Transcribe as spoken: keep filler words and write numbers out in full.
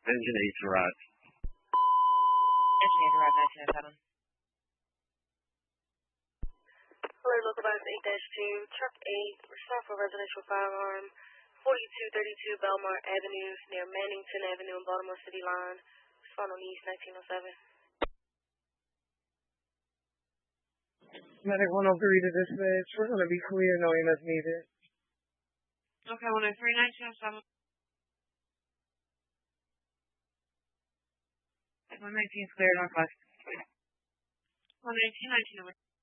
Engine eight to arrive. Engine eight arrive, nineteen oh seven. Alert local box eight dash two, truck eight, respond for residential firearm, forty-two thirty-two Belmar Avenue, near Mannington Avenue and Baltimore City line. Respond on East nineteen oh seven. Medic one oh three to dispatch. We're going to be clear, no E M S needed. Okay, one oh three, nineteen oh seven. one nineteen is clear, northwest. one nineteen, nineteen oh eight.